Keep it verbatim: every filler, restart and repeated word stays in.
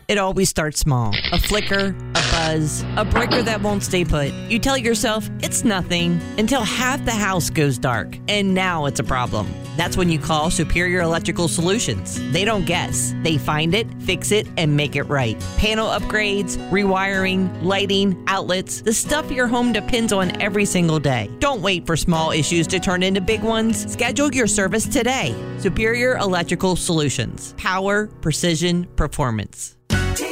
It always starts small. A flicker, a buzz, a breaker that won't stay put. You tell yourself it's nothing until half the house goes dark, and now it's a problem. That's when you call Superior Electrical Solutions. They don't guess. They find it, fix it, and make it right. Panel upgrades, rewiring, lighting, outlets, the stuff your home depends on every single day. Don't wait for small issues to turn into big ones. Schedule your service today. Superior Electrical Solutions. Power, precision, performance.